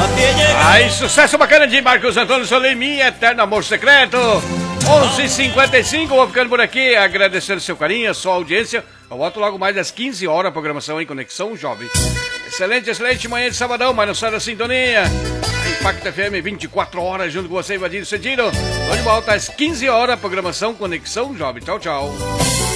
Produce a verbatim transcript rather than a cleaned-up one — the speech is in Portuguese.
Aí, sucesso bacana de Marcos Antônio Soleimi, Eterno Amor Secreto. onze e cinquenta e cinco, vou ficando por aqui, agradecendo seu carinho, a sua audiência. Eu volto logo mais às quinze horas, a programação em Conexão Jovem. Excelente, excelente manhã de sabadão, mas não sai da sintonia. A Impacto F M, vinte e quatro horas, junto com você, Ivadir Cedino. Tô de volta às quinze horas, programação Conexão Jovem. Tchau, tchau.